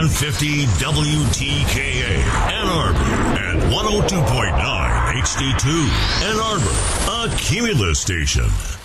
750 WTKA Ann Arbor and 102.9 HD2 Ann Arbor, a Cumulus station.